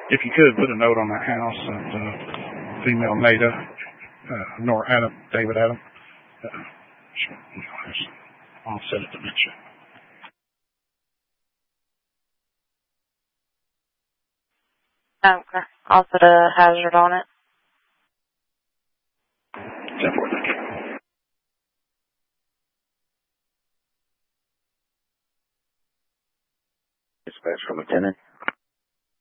If you could, put a note on that house that female Nada, nor Adam, David Adam, has onset of dementia. Okay. I'll put a hazard on it. 10-4, thank you. Dispatch from Lieutenant.